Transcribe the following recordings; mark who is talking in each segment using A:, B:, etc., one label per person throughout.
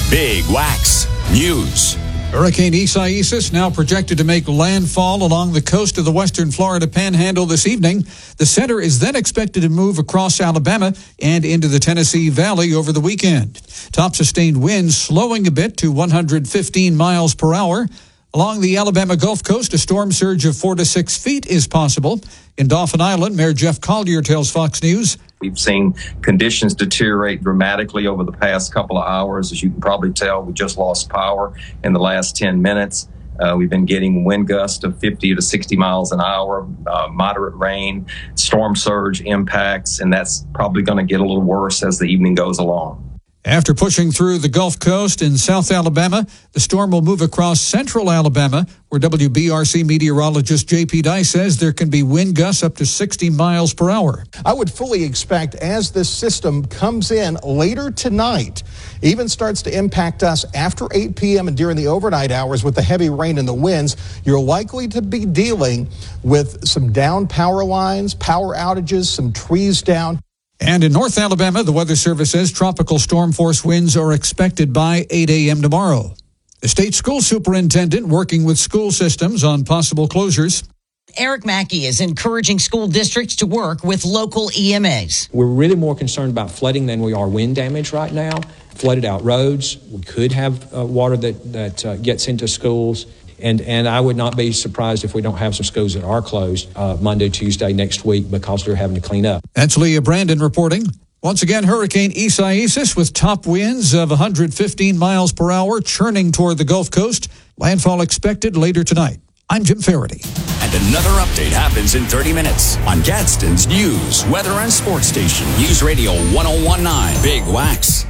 A: Big Wax News.
B: Hurricane Isaias now projected to make landfall along the coast of the western Florida Panhandle this evening. The center is then expected to move across Alabama and into the Tennessee Valley over the weekend. Top sustained winds slowing a bit to 115 miles per hour. Along the Alabama Gulf Coast, a storm surge of 4 to 6 feet is possible. In Dauphin Island, Mayor Jeff Collier tells Fox News.
C: We've seen conditions deteriorate dramatically over the past couple of hours. As you can probably tell, we just lost power in the last 10 minutes. We've been getting wind gusts of 50 to 60 miles an hour, moderate rain, storm surge impacts, and that's probably going to get a little worse as the evening goes along.
B: After pushing through the Gulf Coast in South Alabama, the storm will move across central Alabama, where WBRC meteorologist J.P. Dye says there can be wind gusts up to 60 miles per hour.
D: I would fully expect as this system comes in later tonight, even starts to impact us after 8 p.m. and during the overnight hours with the heavy rain and the winds, you're likely to be dealing with some down power lines, power outages, some trees down.
B: And in North Alabama, the Weather Service says tropical storm force winds are expected by 8 a.m. tomorrow. The state school superintendent working with school systems on possible closures.
E: Eric Mackey is encouraging school districts to work with local EMAs.
F: We're really more concerned about flooding than we are wind damage right now. Flooded out roads. We could have water that gets into schools. And I would not be surprised if we don't have some schools that are closed Monday, Tuesday next week because they're having to clean up.
B: That's Leah Brandon reporting. Once again, Hurricane Isaias with top winds of 115 miles per hour churning toward the Gulf Coast. Landfall expected later tonight. I'm Jim Faraday.
A: And another update happens in 30 minutes on Gadsden's News, Weather, and Sports Station. News Radio 1019 Big Wax.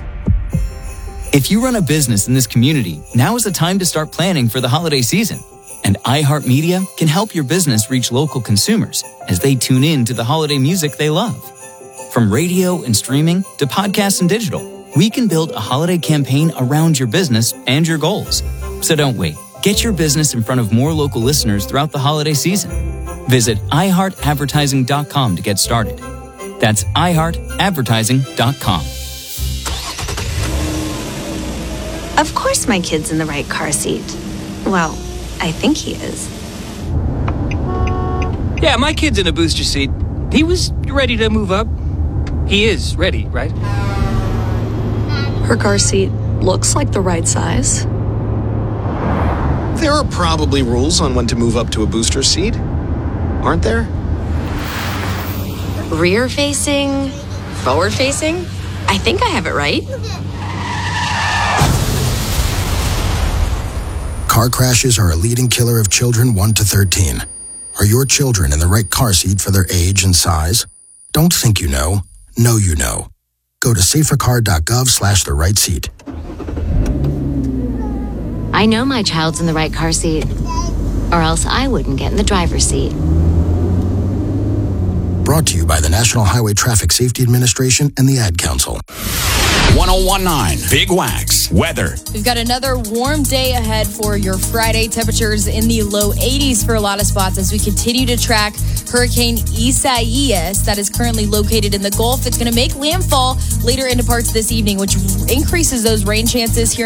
G: If you run a business in this community, now is the time to start planning for the holiday season. And iHeartMedia can help your business reach local consumers as they tune in to the holiday music they love. From radio and streaming to podcasts and digital, we can build a holiday campaign around your business and your goals. So don't wait. Get your business in front of more local listeners throughout the holiday season. Visit iHeartAdvertising.com to get started. That's iHeartAdvertising.com.
H: Of course my kid's in the right car seat. Well, I think he is.
I: Yeah, my kid's in a booster seat. He was ready to move up. He is ready, right?
J: Her car seat looks like the right size.
K: There are probably rules on when to move up to a booster seat, aren't there?
H: Rear facing, forward facing. I think I have it right.
L: Car crashes are a leading killer of children 1 to 13. Are your children in the right car seat for their age and size? Don't think you know you know. Go to safercar.gov/the right seat.
H: I know my child's in the right car seat, or else I wouldn't get in the driver's seat.
L: Brought to you by the National Highway Traffic Safety Administration and the Ad Council.
A: 1019 Big Wax Weather.
M: We've got another warm day ahead for your Friday. Temperatures in the low 80s for a lot of spots as we continue to track Hurricane Isaias that is currently located in the Gulf. It's going to make landfall later into parts of this evening, which increases those rain chances here.